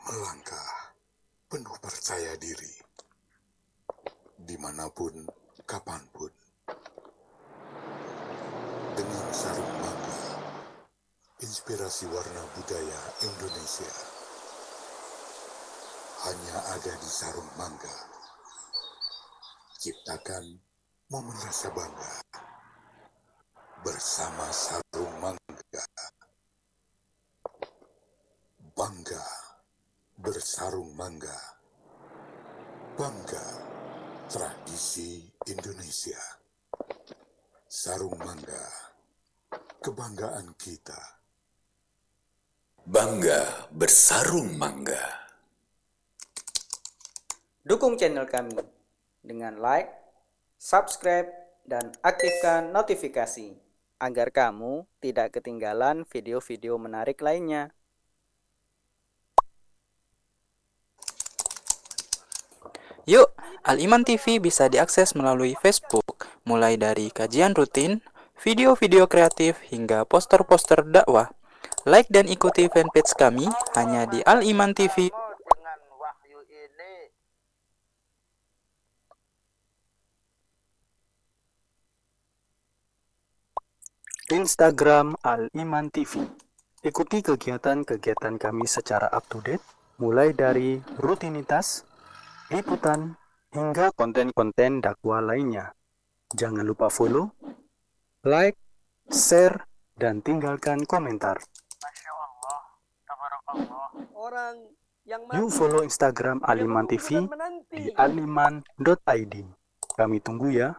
Melangkah penuh percaya diri, dimanapun, kapanpun, dengan sarung mangga, inspirasi warna budaya Indonesia hanya ada di sarung mangga. Ciptakan momen rasa bangga bersama sarung mangga. Bangga bersarung mangga. Bangga tradisi Indonesia. Sarung mangga, kebanggaan kita. Bangga bersarung mangga. Dukung channel kami dengan like, subscribe, dan aktifkan notifikasi agar kamu tidak ketinggalan video-video menarik lainnya. Yuk, Al-Iman TV bisa diakses melalui Facebook, mulai dari kajian rutin, video-video kreatif, hingga poster-poster dakwah. Like dan ikuti fanpage kami hanya di Al-Iman TV. Dengan wahyu ini Instagram Al-Iman TV. Ikuti kegiatan-kegiatan kami secara up-to-date, mulai dari rutinitas, liputan, hingga konten-konten dakwah lainnya. Jangan lupa follow, like, share, dan tinggalkan komentar. Masya Allah, tabarakallah. Orang yang Yuk follow Instagram Al-Iman TV di aliman.id. Kami tunggu ya.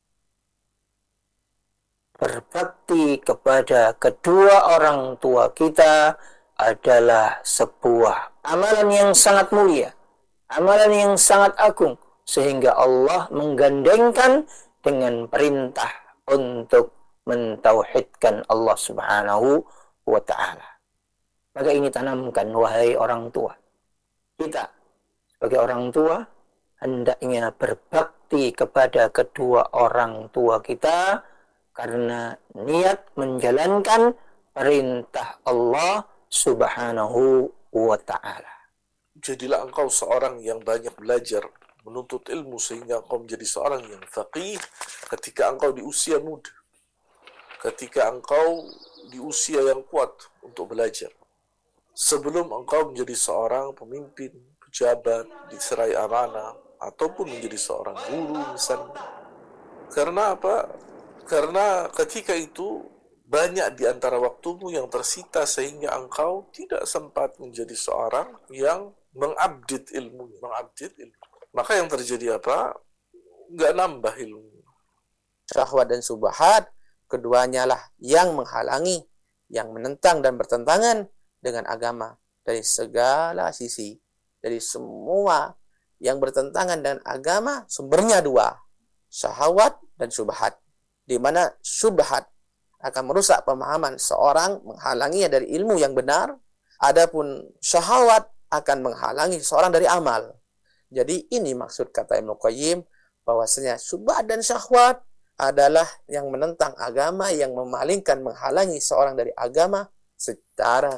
Berbakti kepada kedua orang tua kita adalah sebuah amalan yang sangat mulia, amalan yang sangat agung, sehingga Allah menggandengkan dengan perintah untuk mentauhidkan Allah Subhanahu wa ta'ala. Maka ini tanamkan, wahai orang tua. Kita sebagai orang tua hendaknya berbakti kepada kedua orang tua kita karena niat menjalankan perintah Allah Subhanahu wa ta'ala. Jadilah engkau seorang yang banyak belajar, menuntut ilmu, sehingga engkau menjadi seorang yang faqih ketika engkau di usia muda, ketika engkau di usia yang kuat untuk belajar, sebelum engkau menjadi seorang pemimpin, pejabat, diserai amanah, ataupun menjadi seorang guru misalnya. Karena apa? Karena ketika itu banyak di antara waktumu yang tersita sehingga engkau tidak sempat menjadi seorang yang mengupdate ilmu. Maka yang terjadi apa? Nggak nambah ilmu. Syahwat dan subhat, keduanya lah yang menghalangi, yang menentang dan bertentangan dengan agama dari segala sisi. Dari semua yang bertentangan dengan agama, sumbernya dua, syahwat dan subhat. Di mana subhat akan merusak pemahaman seorang, menghalanginya dari ilmu yang benar. Adapun syahwat akan menghalangi seorang dari amal. Jadi ini maksud kata Ibnu Qayyim, bahwasanya subhat dan syahwat adalah yang menentang agama, yang memalingkan, menghalangi seorang dari agama secara